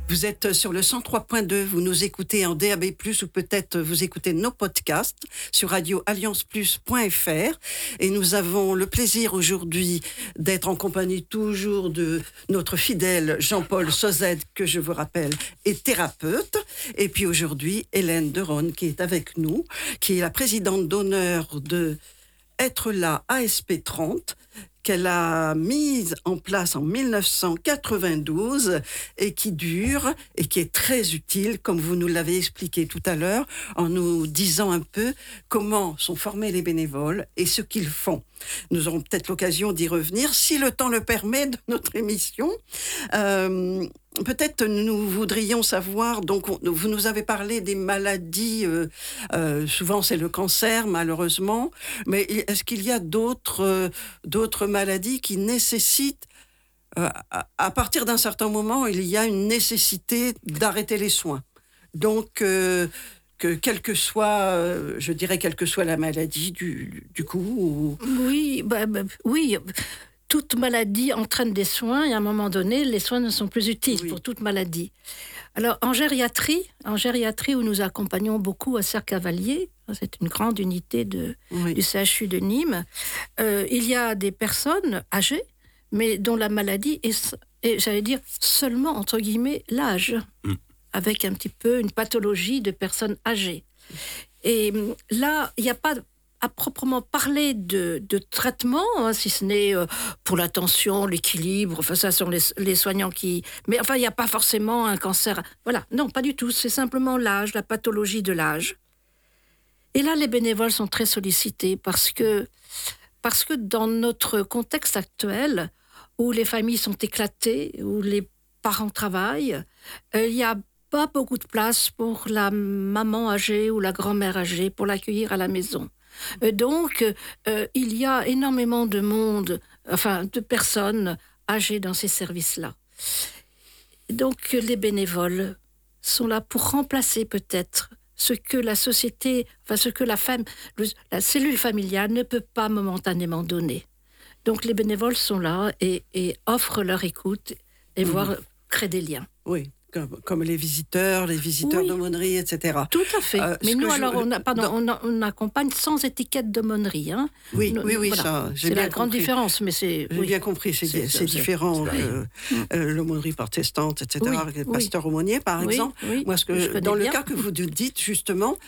Vous êtes sur le 103.2, vous nous écoutez en DAB+, ou peut-être vous écoutez nos podcasts sur radioallianceplus.fr. Et nous avons le plaisir aujourd'hui d'être en compagnie toujours de notre fidèle Jean-Paul Sauzet, que je vous rappelle est thérapeute. Et puis aujourd'hui, Hélène Deronne qui est avec nous, qui est la présidente d'honneur de Être là ASP 30, qu'elle a mise en place en 1992 et qui dure et qui est très utile, comme vous nous l'avez expliqué tout à l'heure, en nous disant un peu comment sont formés les bénévoles et ce qu'ils font. Nous aurons peut-être l'occasion d'y revenir, si le temps le permet, de notre émission. Peut-être nous voudrions savoir, donc vous nous avez parlé des maladies, souvent c'est le cancer malheureusement, mais est-ce qu'il y a d'autres maladies qui nécessitent, à partir d'un certain moment, il y a une nécessité d'arrêter les soins. Donc, que quelle que soit la maladie du coup. Oui, oui. Toute maladie entraîne des soins et à un moment donné, les soins ne sont plus utiles pour toute maladie. Alors, en gériatrie où nous accompagnons beaucoup à Serre-Cavalier, c'est une grande unité du CHU de Nîmes, il y a des personnes âgées, mais dont la maladie est, j'allais dire, seulement, entre guillemets, l'âge, avec un petit peu une pathologie de personnes âgées. Et là, il n'y a pas à proprement parler de traitement, si ce n'est pour la tension, l'équilibre, enfin ça sont les soignants qui... Mais enfin, il n'y a pas forcément un cancer. Voilà, non, pas du tout, c'est simplement l'âge, la pathologie de l'âge. Et là, les bénévoles sont très sollicités parce que dans notre contexte actuel, où les familles sont éclatées, où les parents travaillent, il n'y a pas beaucoup de place pour la maman âgée ou la grand-mère âgée pour l'accueillir à la maison. Donc, il y a énormément de monde, enfin, de personnes âgées dans ces services-là. Donc, les bénévoles sont là pour remplacer peut-être ce que la société, enfin, ce que la cellule familiale ne peut pas momentanément donner. Donc, les bénévoles sont là et offrent leur écoute et voire créent des liens. Oui. Comme les visiteurs d'aumônerie, etc. Tout à fait. Mais nous, on accompagne sans étiquette d'aumônerie. Hein. Oui, voilà. Ça, j'ai bien compris. C'est la grande différence, mais c'est... J'ai bien compris, c'est différent que l'aumônerie protestante, etc., le pasteur aumônier, par exemple. Moi, dans le cas que vous dites, justement,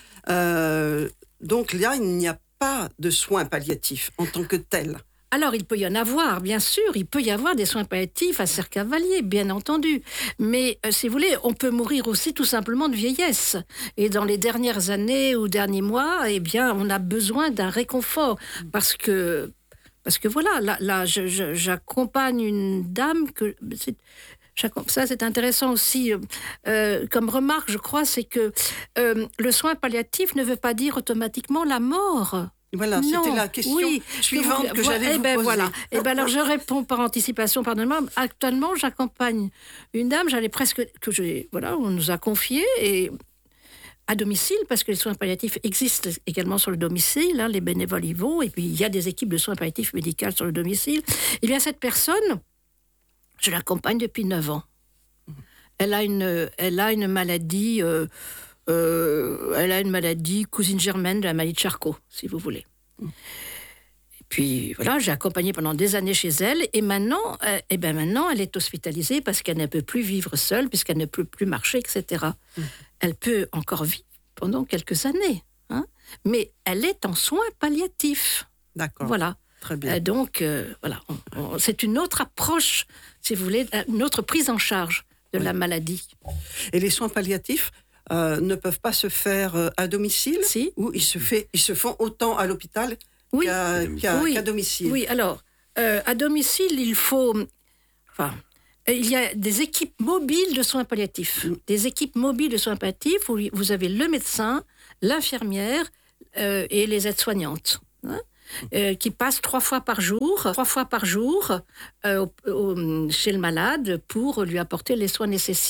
donc là, il n'y a pas de soins palliatifs en tant que tels. Alors, il peut y en avoir, bien sûr, il peut y avoir des soins palliatifs à Serre-Cavalier, bien entendu. Mais, si vous voulez, on peut mourir aussi tout simplement de vieillesse. Et dans les dernières années ou derniers mois, eh bien, on a besoin d'un réconfort. Parce que voilà, là j'accompagne une dame que... Ça, c'est intéressant aussi. Comme remarque, je crois, c'est que le soin palliatif ne veut pas dire automatiquement la mort. Voilà, non, c'était la question suivante que j'allais vous poser. Voilà. Alors, je réponds par anticipation, pardonnez-moi. Actuellement, j'accompagne une dame, on nous a confié, et à domicile, parce que les soins palliatifs existent également sur le domicile, les bénévoles y vont, et puis il y a des équipes de soins palliatifs médicaux sur le domicile. Il y a cette personne, je l'accompagne depuis 9 ans. Elle a une maladie... elle a une maladie cousine germaine de la maladie de Charcot, si vous voulez. Et puis, voilà, j'ai accompagné pendant des années chez elle, et maintenant, elle est hospitalisée parce qu'elle ne peut plus vivre seule, puisqu'elle ne peut plus marcher, etc. Elle peut encore vivre pendant quelques années, mais elle est en soins palliatifs. D'accord. Voilà. Très bien. Donc, voilà, c'est une autre approche, si vous voulez, une autre prise en charge de la maladie. Et les soins palliatifs ne peuvent pas se faire à domicile, ou ils se font autant à l'hôpital qu'à domicile. Oui, alors, à domicile, il y a des équipes mobiles de soins palliatifs. Des équipes mobiles de soins palliatifs où vous avez le médecin, l'infirmière et les aides-soignantes. Qui passent 3 fois par jour chez le malade pour lui apporter les soins nécessaires.